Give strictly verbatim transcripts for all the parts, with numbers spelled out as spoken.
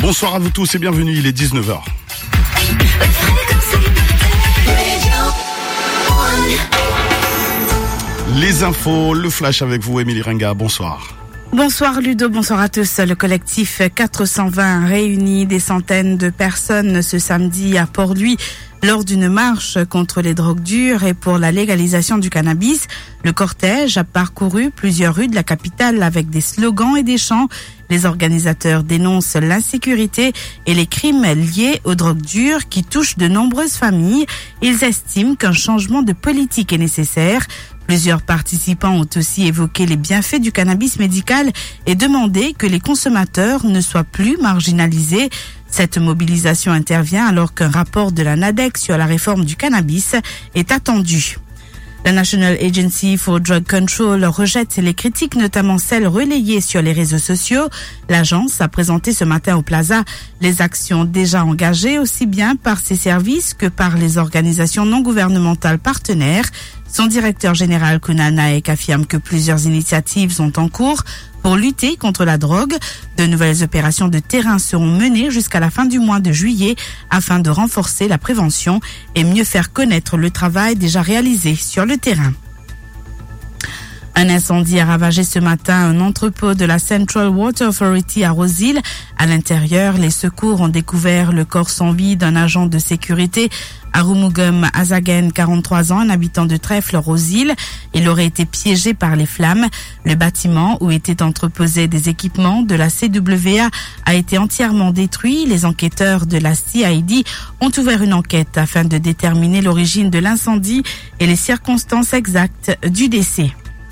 Bonsoir à vous tous et bienvenue, il est dix-neuf heures. Les infos, le flash avec vous, Émilie Renga, bonsoir. Bonsoir Ludo, bonsoir à tous. Le collectif quatre cent vingt réunit des centaines de personnes ce samedi à Port-Louis lors d'une marche contre les drogues dures et pour la légalisation du cannabis. Le cortège a parcouru plusieurs rues de la capitale avec des slogans et des chants. Les organisateurs dénoncent l'insécurité et les crimes liés aux drogues dures qui touchent de nombreuses familles. Ils estiment qu'un changement de politique est nécessaire. Plusieurs participants ont aussi évoqué les bienfaits du cannabis médical et demandé que les consommateurs ne soient plus marginalisés. Cette mobilisation intervient alors qu'un rapport de la NADEC sur la réforme du cannabis est attendu. La National Agency for Drug Control rejette les critiques, notamment celles relayées sur les réseaux sociaux. L'agence a présenté ce matin au Plaza les actions déjà engagées aussi bien par ses services que par les organisations non gouvernementales partenaires. Son directeur général Kunal Naik affirme que plusieurs initiatives sont en cours pour lutter contre la drogue. De nouvelles opérations de terrain seront menées jusqu'à la fin du mois de juillet afin de renforcer la prévention et mieux faire connaître le travail déjà réalisé sur le terrain. Un incendie a ravagé ce matin un entrepôt de la Central Water Authority à Rose-Hill. À l'intérieur, les secours ont découvert le corps sans vie d'un agent de sécurité, Arumugum Azagen, quarante-trois ans, un habitant de Trèfle, Rose-Hill. Il aurait été piégé par les flammes. Le bâtiment où étaient entreposés des équipements de la C W A a été entièrement détruit. Les enquêteurs de la C I D ont ouvert une enquête afin de déterminer l'origine de l'incendie et les circonstances exactes du décès.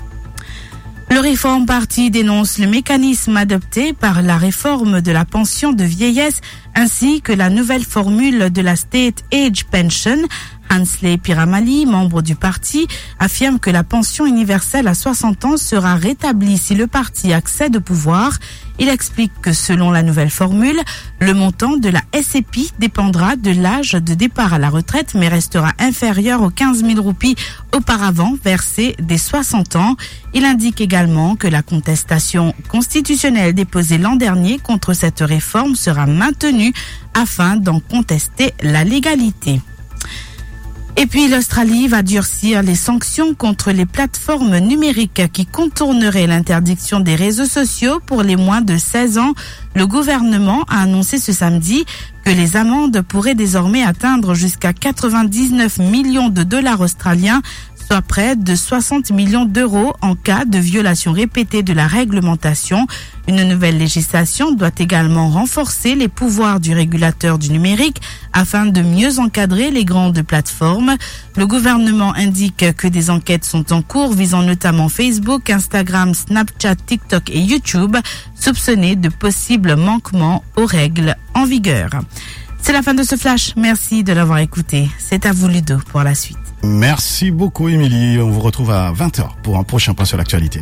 Le Reform Party dénonce le mécanisme adopté par la réforme de la pension de vieillesse ainsi que la nouvelle formule de la State Age Pension. Hansley Piramali, membre du parti, affirme que la pension universelle à soixante ans sera rétablie si le parti accède au pouvoir. Il explique que selon la nouvelle formule, le montant de la S E P dépendra de l'âge de départ à la retraite mais restera inférieur aux quinze mille roupies auparavant versées dès soixante ans. Il indique également que la contestation constitutionnelle déposée l'an dernier contre cette réforme sera maintenue afin d'en contester la légalité. Et puis l'Australie va durcir les sanctions contre les plateformes numériques qui contourneraient l'interdiction des réseaux sociaux pour les moins de seize ans. Le gouvernement a annoncé ce samedi que les amendes pourraient désormais atteindre jusqu'à quatre-vingt-dix-neuf millions de dollars australiens, soit près de soixante millions d'euros en cas de violation répétée de la réglementation. Une nouvelle législation doit également renforcer les pouvoirs du régulateur du numérique afin de mieux encadrer les grandes plateformes. Le gouvernement indique que des enquêtes sont en cours visant notamment Facebook, Instagram, Snapchat, TikTok et YouTube, soupçonnés de possibles manquements aux règles en vigueur. C'est la fin de ce flash. Merci de l'avoir écouté. C'est à vous Ludo pour la suite. Merci beaucoup Émilie. On vous retrouve à vingt heures pour un prochain point sur l'actualité.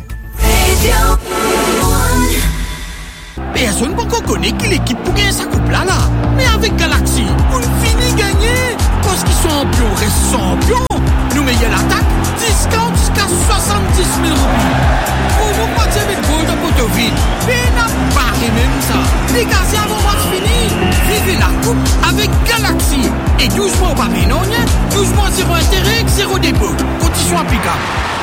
Personne ne peut connaître qui l'équipe pour gagner sa coupe là là. Mais avec Galaxy, on finit gagner. Parce qu'ils sont champions, restent champions. Nous meilleurs l'attaque, discount jusqu'à soixante-dix mille roupies. Promo parti avec Gold à Potoville. Mais n'a pas même ça. Les gars, avant match fini, vivez la coupe avec Galaxy. Et douze mois au Papinogne, douze mois zéro intérêt, zéro dépôt. Condition applicable.